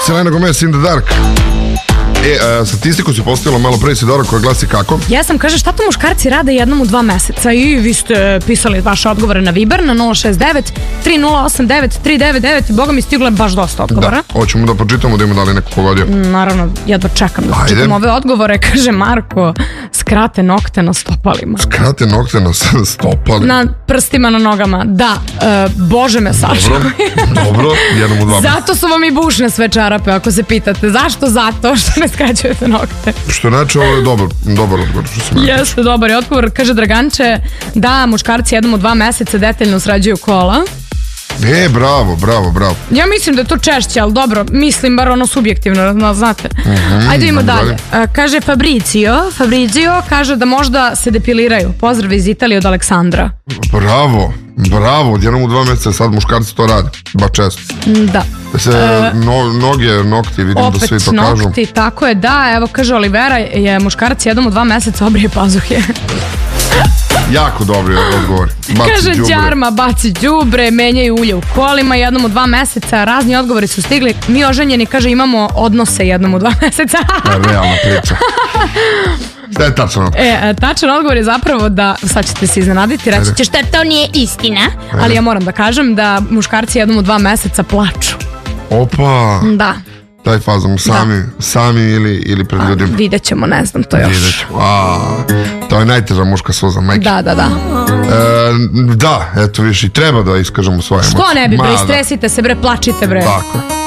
Selena Gomez in the Dark. Statistiku si postavila malo pre, Isidora, koja glasi kako? Ja sam, kaže, šta to muškarci rade jednom u 2 meseca? I vi ste pisali vaše odgovore na Viber na 069 3089 399 i boga mi stiglo baš dosta odgovora. Da, hoćemo da počitamo, da ima da li neko pogodio. Naravno, jedva čekam da počitam ove odgovore. Kaže Marko, skrate nokte na stopalima. Skrate nokte na stopalima? Na prstima, na nogama, da. Bože me sačuvaj. Dobro, jednom u 2 meseca. Zato su vam i bušne sve čarape, ako se pitate. Zašto? Zato što ne skraćujete nokte. Što znači, ovo je dobar odgovor. Jeste, dobar je odgovor. Kaže Draganče, da muškarci jednom u 2 meseca detaljno srađuju kola. Bravo. Ja mislim da je to češće, ali dobro, mislim bar ono subjektivno, znate. Ajde idemo dalje. Kaže Fabrizio kaže da možda se depiliraju. Pozdrav iz Italije od Aleksandra. Bravo, jednom u 2 meseca sad muškarci to rade, ba često. Da. Nokti, vidim opet da svi to nokti, kažu. Opet nokti, tako je, da, evo kaže Olivera, je muškarac jednom u 2 meseca obrije pazuhe. Jako dobri odgovor. Kaže Đarma, baci đubre, menjaju ulje u kolima jednom u 2 meseca, razni odgovori su stigli. Mi oženjeni, kaže, imamo odnose jednom u 2 meseca. Realna priča. Šta je tačan odgovor? Tačan odgovor je zapravo da, sad ćete se iznenaditi, reći ćeš da to nije istina, ali ja moram da kažem da muškarci jednom u 2 meseca plaču. Opa! Da. Taj fazom, sami ili pred ljudima? Vidjet ćemo, ne znam to još. To je najteža muška suza, majke. Da. Da, eto viš, i treba da iskažemo svoje emocije. Što ne bi, bre, istresite se, bre, plačite, bre. Tako je.